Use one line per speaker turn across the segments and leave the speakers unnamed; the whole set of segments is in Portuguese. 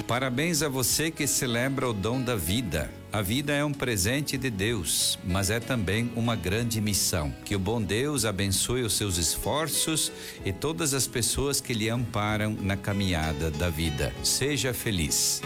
Parabéns a você que celebra o dom da vida. A vida é um presente de Deus, mas é também uma grande missão. Que o bom Deus abençoe os seus esforços e todas as pessoas que lhe amparam na caminhada da vida. Seja feliz.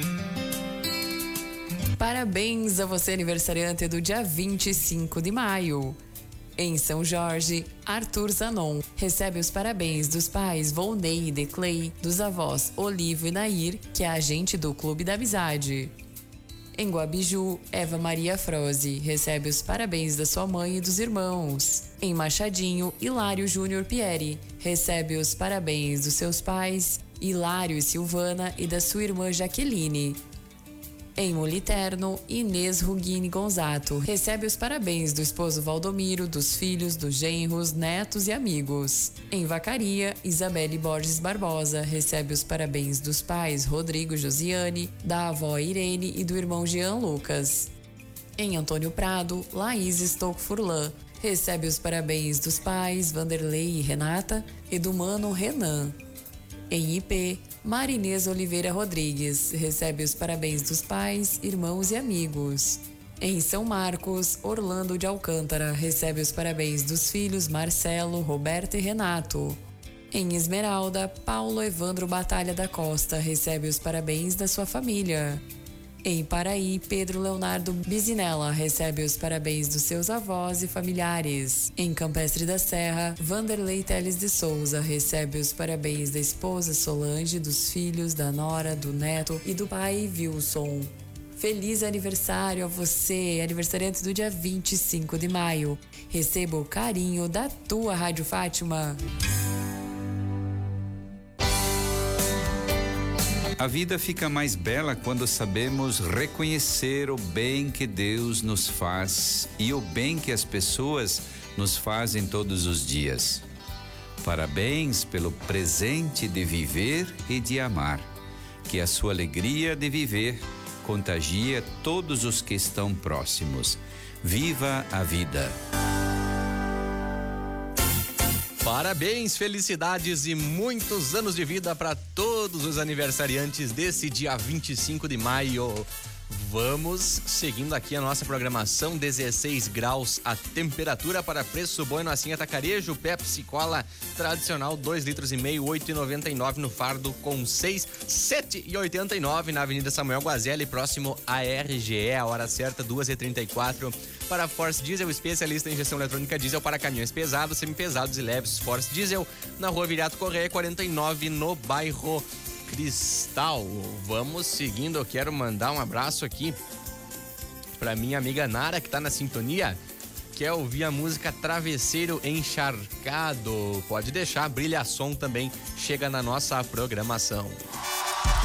Parabéns a você, aniversariante do dia 25 de maio. Em São Jorge, Arthur Zanon recebe os parabéns dos pais Volney e Declay, dos avós Olivo e Nair, que é agente do Clube da Amizade. Em Guabiju, Eva Maria Froze recebe os parabéns da sua mãe e dos irmãos. Em Machadinho, Hilário Júnior Pieri recebe os parabéns dos seus pais, Hilário e Silvana, e da sua irmã Jaqueline. Em Moliterno, Inês Rugini Gonzato recebe os parabéns do esposo Valdomiro, dos filhos, dos genros, netos e amigos. Em Vacaria, Isabelle Borges Barbosa recebe os parabéns dos pais Rodrigo Josiane, da avó Irene e do irmão Jean Lucas. Em Antônio Prado, Laís Stouco Furlan recebe os parabéns dos pais Vanderlei e Renata e do mano Renan. Em IP, Marinês Oliveira Rodrigues recebe os parabéns dos pais, irmãos e amigos. Em São Marcos, Orlando de Alcântara recebe os parabéns dos filhos Marcelo, Roberto e Renato. Em Esmeralda, Paulo Evandro Batalha da Costa recebe os parabéns da sua família. Em Paraí, Pedro Leonardo Bizinella recebe os parabéns dos seus avós e familiares. Em Campestre da Serra, Vanderlei Teles de Souza recebe os parabéns da esposa Solange, dos filhos, da nora, do neto e do pai Wilson. Feliz aniversário a você, aniversariante do dia 25 de maio. Receba o carinho da tua Rádio Fátima.
A vida fica mais bela quando sabemos reconhecer o bem que Deus nos faz e o bem que as pessoas nos fazem todos os dias. Parabéns pelo presente de viver e de amar. Que a sua alegria de viver contagie todos os que estão próximos. Viva a vida!
Parabéns, felicidades e muitos anos de vida para todos os aniversariantes desse dia 25 de maio. Vamos seguindo aqui a nossa programação. 16 graus a temperatura para Preço Bom e Nocinha Atacarejo. Pepsi Cola tradicional 2,5 litros, 8,99 no fardo com 6, 7,89 na Avenida Samuel Guazelli, próximo à RGE. A hora certa 2h34. Para Force Diesel, especialista em injeção eletrônica diesel para caminhões pesados, semipesados e leves. Force Diesel na Rua Viriato Correia 49, no bairro Cristal. Vamos seguindo, eu quero mandar um abraço aqui para minha amiga Nara, que tá na sintonia, quer ouvir a música Travesseiro Encharcado. Pode deixar, Brilha Som também chega na nossa programação.